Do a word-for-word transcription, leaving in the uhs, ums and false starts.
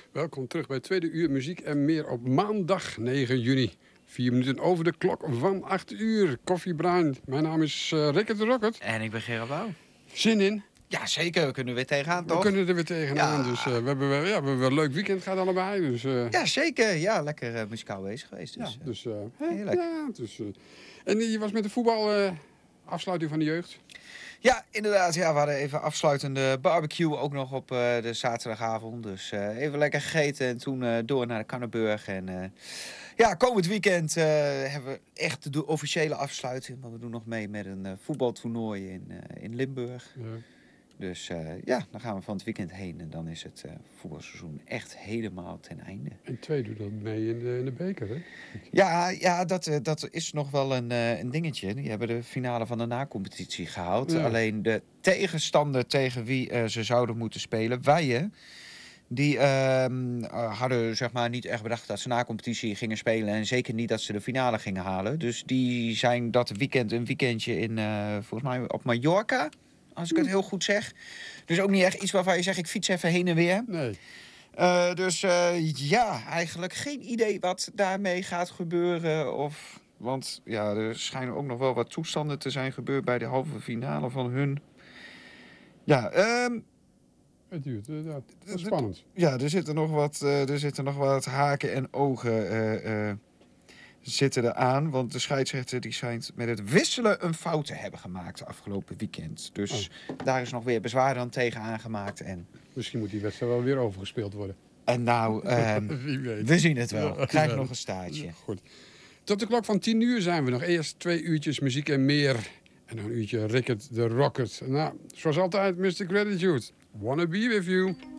Welkom terug bij het tweede uur muziek en meer op maandag negen juni. Vier minuten over de klok van acht uur. Koffie Bruin. Mijn naam is uh, Rickert de Rocket. En ik ben Gerard Bouw. Zin in? Ja, zeker. We kunnen er weer tegenaan, toch? We kunnen er weer tegenaan. Ja. Dus uh, we hebben wel ja, we hebben een leuk weekend gehad allebei. Dus, uh... Ja, zeker. Ja, lekker uh, muzikaal bezig geweest. Dus, ja, dus, uh, heerlijk. Ja, dus, uh... En je was met de voetbal uh, afsluiting van de jeugd? Ja, inderdaad. Ja, we hadden even afsluitende barbecue ook nog op uh, de zaterdagavond. Dus uh, even lekker gegeten en toen uh, door naar de Kannenburg. En uh, ja, komend weekend uh, hebben we echt de officiële afsluiting. Maar we doen nog mee met een uh, voetbaltoernooi in, uh, in Limburg. Ja. Dus uh, ja, dan gaan we van het weekend heen. En dan is het uh, voetbalseizoen echt helemaal ten einde. En twee doet dat mee in de, in de beker, hè? Ja, ja dat, uh, dat is nog wel een, uh, een dingetje. Die hebben de finale van de na-competitie gehaald. Ja. Alleen de tegenstander tegen wie uh, ze zouden moeten spelen, Weijen, die uh, uh, hadden zeg maar niet echt bedacht dat ze na-competitie gingen spelen. En zeker niet dat ze de finale gingen halen. Dus die zijn dat weekend een weekendje in, uh, volgens mij op Mallorca. Als ik het heel goed zeg. Dus ook niet echt iets waarvan je zegt, ik fiets even heen en weer. Nee. Uh, dus uh, ja, eigenlijk geen idee wat daarmee gaat gebeuren. Of, want ja, er schijnen ook nog wel wat toestanden te zijn gebeurd bij de halve finale van hun. Ja, um, het duurt. Uh, dat is spannend. Ja, er zitten nog wat, uh, er zitten nog wat haken en ogen uh, uh, zitten er aan. Want de scheidsrechter die schijnt met het wisselen een fout te hebben gemaakt afgelopen weekend. Dus oh. daar is nog weer bezwaar dan tegen aangemaakt. En misschien moet die wedstrijd wel weer overgespeeld worden. En nou, um, we zien het wel. Ja, Krijg ja. nog een staartje. Ja, goed. Tot de klok van tien uur zijn we nog. Eerst twee uurtjes muziek en meer. En dan een uurtje Rickert de Rocket. Nou, zoals altijd, mister Gratitude. Wanna be with you.